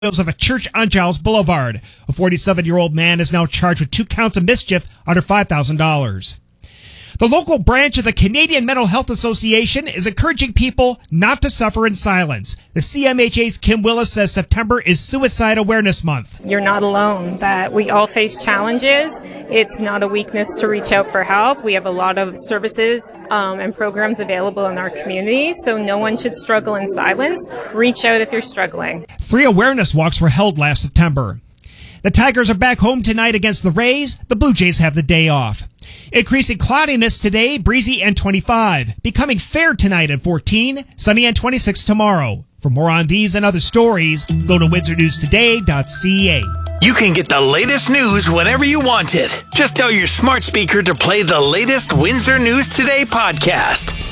of a church on Giles Boulevard. A 47-year-old man is now charged with 2 counts of mischief under $5,000. The local branch of the Canadian Mental Health Association is encouraging people not to suffer in silence. The CMHA's Kim Willis says September is Suicide Awareness Month. You're not alone, that we all face challenges. It's not a weakness to reach out for help. We have a lot of services and programs available in our community, so no one should struggle in silence. Reach out if you're struggling. 3 awareness walks were held last September. The Tigers are back home tonight against the Rays. The Blue Jays have the day off. Increasing cloudiness today, breezy and 25. Becoming fair tonight at 14, sunny and 26 tomorrow. For more on these and other stories, go to windsornewstoday.ca. You can get the latest news whenever you want it. Just tell your smart speaker to play the latest Windsor News Today podcast.